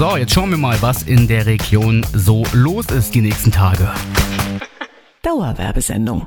So, jetzt schauen wir mal, was in der Region so los ist die nächsten Tage. Dauerwerbesendung.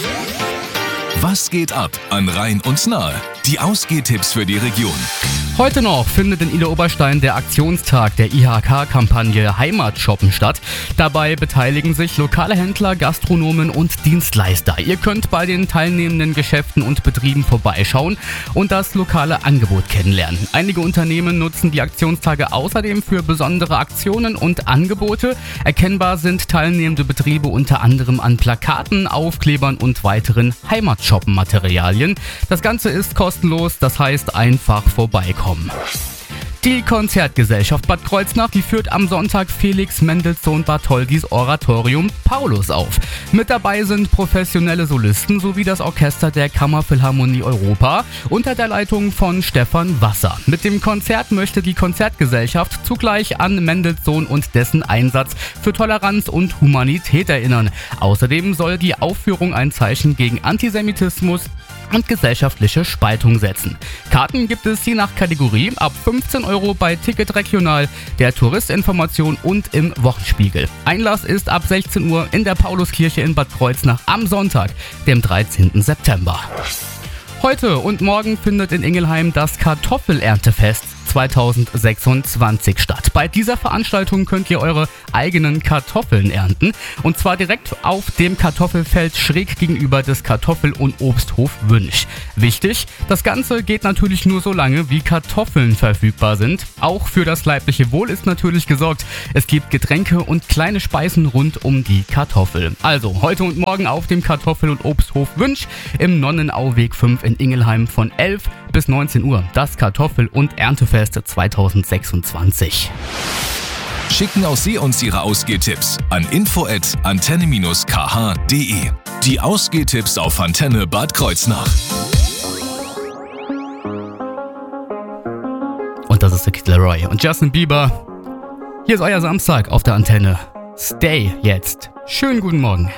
Was geht ab an Rhein und Nahe? Die Ausgehtipps für die Region. Heute noch findet in Idar-Oberstein der Aktionstag der IHK-Kampagne Heimatshoppen statt. Dabei beteiligen sich lokale Händler, Gastronomen und Dienstleister. Ihr könnt bei den teilnehmenden Geschäften und Betrieben vorbeischauen und das lokale Angebot kennenlernen. Einige Unternehmen nutzen die Aktionstage außerdem für besondere Aktionen und Angebote. Erkennbar sind teilnehmende Betriebe unter anderem an Plakaten, Aufklebern und weiteren Heimatshoppen-Materialien. Das Ganze ist kostenlos, das heißt einfach vorbeikommen. Die Konzertgesellschaft Bad Kreuznach, die führt am Sonntag Felix Mendelssohn Bartholdys Oratorium Paulus auf. Mit dabei sind professionelle Solisten sowie das Orchester der Kammerphilharmonie Europa unter der Leitung von Stefan Wasser. Mit dem Konzert möchte die Konzertgesellschaft zugleich an Mendelssohn und dessen Einsatz für Toleranz und Humanität erinnern. Außerdem soll die Aufführung ein Zeichen gegen Antisemitismus und gesellschaftliche Spaltung setzen. Karten gibt es je nach Kategorie ab 15 € bei Ticket Regional, der Touristinformation und im Wochenspiegel. Einlass ist ab 16 Uhr in der Pauluskirche in Bad Kreuznach am Sonntag, dem 13. September. Heute und morgen findet in Ingelheim das Kartoffelerntefest 2026 statt. Bei dieser Veranstaltung könnt ihr eure eigenen Kartoffeln ernten und zwar direkt auf dem Kartoffelfeld schräg gegenüber des Kartoffel- und Obsthof Wünsch. Wichtig, das Ganze geht natürlich nur so lange, wie Kartoffeln verfügbar sind. Auch für das leibliche Wohl ist natürlich gesorgt. Es gibt Getränke und kleine Speisen rund um die Kartoffel. Also heute und morgen auf dem Kartoffel- und Obsthof Wünsch im Nonnenauweg 5 in Ingelheim von 11 bis 19 Uhr. Das Kartoffel- und Erntefest 2026. Schicken auch Sie uns Ihre Ausgehtipps an info@antenne-kh.de. Die Ausgehtipps auf Antenne Bad Kreuznach. Und das ist der Kid Laroi und Justin Bieber. Hier ist euer Samstag auf der Antenne. Stay jetzt. Schönen guten Morgen.